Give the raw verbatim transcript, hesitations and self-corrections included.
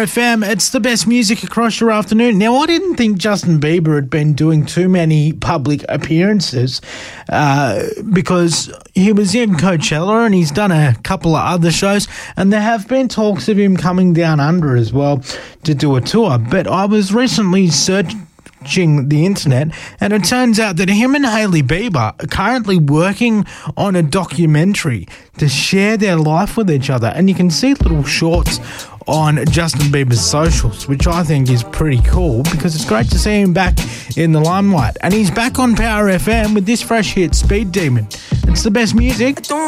F M. It's the best music across your afternoon. Now, I didn't think Justin Bieber had been doing too many public appearances uh, because he was in Coachella and he's done a couple of other shows, and there have been talks of him coming down under as well to do a tour. But I was recently searching the internet, and it turns out that him and Hailey Bieber are currently working on a documentary to share their life with each other, and you can see little shorts on Justin Bieber's socials, which I think is pretty cool because it's great to see him back in the limelight. And he's back on Power F M with this fresh hit, Speed Demon. It's the best music.